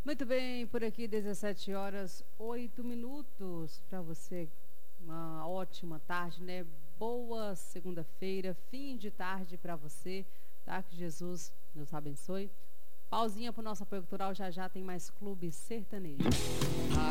Muito bem, por aqui 17 horas 8 minutos para você. Uma ótima tarde, né? Boa segunda-feira, fim de tarde para você, tá? Que Jesus nos abençoe. Pausinha pro nosso apoio cultural, já já tem mais Clube Sertanejo.